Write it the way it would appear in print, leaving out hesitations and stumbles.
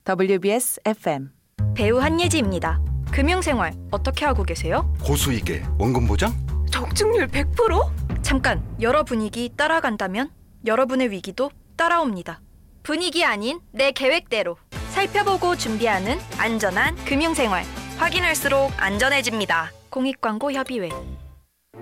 WBS FM. 배우 한예지입니다. 금융생활 어떻게 하고 계세요? 고수익에 원금 보장? 적중률 100%? 잠깐, 여러 분위기 따라간다면 여러분의 위기도 따라옵니다. 분위기 아닌 내 계획대로 살펴보고 준비하는 안전한 금융생활. 확인할수록 안전해집니다. 공익광고협의회.